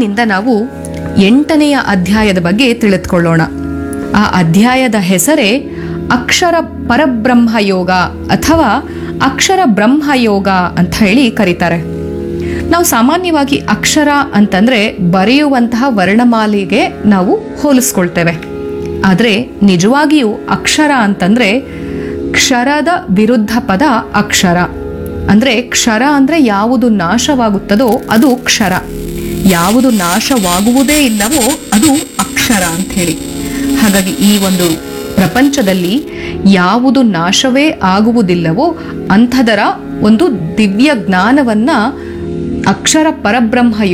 ಇಂದಿನಿಂದ ನಾವು 8ನೇ ಅಧ್ಯಾಯದ ಬಗ್ಗೆ ತಿಳಿದುಕೊಳ್ಳೋಣ. ಆ ಅಧ್ಯಾಯದ ಹೆಸರೇ ಅಕ್ಷರ ಪರಬ್ರಹ್ಮ ಯೋಗ ಅಥವಾ ಅಕ್ಷರ ಬ್ರಹ್ಮ ಯೋಗ ಅಂತ ಹೇಳಿ ಕರೀತಾರೆ. ನಾವು ಸಾಮಾನ್ಯವಾಗಿ ಅಕ್ಷರ ಅಂತಂದ್ರೆ ಬರೆಯುವಂತಹ ವರ್ಣಮಾಲೆಗೆ ನಾವು ಹೋಲಿಸ್ಕೊಳ್ತೇವೆ. ಆದರೆ ನಿಜವಾಗಿಯೂ ಅಕ್ಷರ ಅಂತಂದ್ರೆ ಕ್ಷರದ ವಿರುದ್ಧ ಪದ ಅಕ್ಷರ. ಅಂದ್ರೆ ಕ್ಷರ ಅಂದ್ರೆ ಯಾವುದು ನಾಶವಾಗುತ್ತದೋ ಅದು ಕ್ಷರ, ಯಾವುದು ನಾಶವಾಗುವುದೇ ಇಲ್ಲವೋ ಅದು ಅಕ್ಷರ ಅಂತ ಹೇಳಿ. ಹಾಗಾಗಿ ಈ ಒಂದು ಪ್ರಪಂಚದಲ್ಲಿ ಯಾವುದು ನಾಶವೇ ಆಗುವುದಿಲ್ಲವೋ ಅಂಥದರ ಒಂದು ದಿವ್ಯ ಜ್ಞಾನವನ್ನ ಅಕ್ಷರ ಪರಬ್ರಹ್ಮ